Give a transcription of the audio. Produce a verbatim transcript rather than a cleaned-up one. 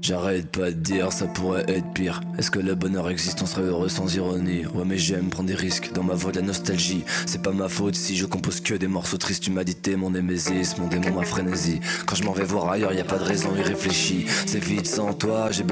J'arrête pas de dire, ça pourrait être pire. Est-ce que le bonheur existe, on serait heureux sans ironie. Ouais mais j'aime prendre des risques, dans ma voix de la nostalgie. C'est pas ma faute si je compose que des morceaux tristes. Tu m'as dit t'es mon némésis, mon démon, ma frénésie. Quand je m'en vais voir ailleurs, y a pas de raison irréfléchie. C'est vide sans toi, j'ai besoin